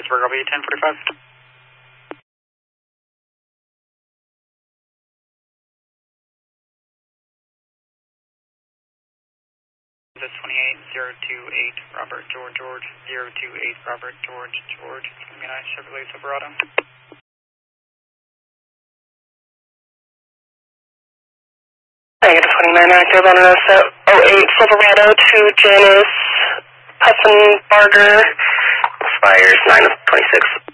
Pittsburgh, I'll be 1045. That's 28028 Robert George George 028 Robert George George. Gemini Chevrolet Silverado. Negative 29 active on an 08 Silverado to Janice Puffenbarger. Expires 9 of 26.